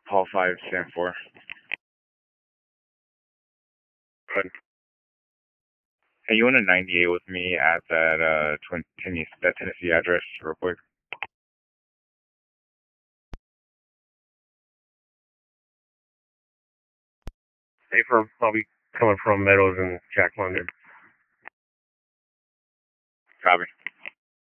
Hall 5, stand 4. Good. Hey, you want a 98 with me at that Tennessee address real quick? Hey, I'll be coming from Meadows and Jack London. Copy.